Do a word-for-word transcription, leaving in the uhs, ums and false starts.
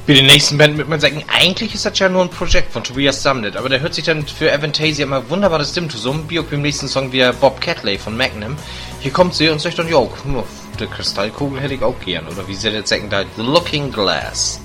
Bei der nächsten Band wird man sagen, eigentlich ist das ja nur ein Projekt von Tobias Sammet, aber der hört sich dann für Avantasia immer wunderbares Stimmen zusammen, wie auch beim nächsten Song wie Bob Catley von Magnum. Hier kommt sie und sagt dann, jo, die Kristallkugel hätte ich auch gern, oder wie sie jetzt sagen, da, The Looking Glass.